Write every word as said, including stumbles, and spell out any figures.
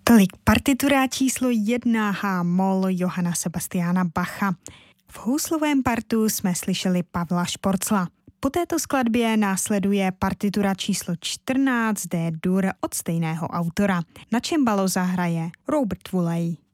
Tolik partitura číslo jedna H-moll Johanna Sebastiana Bacha. V houslovém partu jsme slyšeli Pavla Šporcla. Po této skladbě následuje partitura číslo čtrnáct D-dur od stejného autora. Na čembalo zahraje Robert Woolley.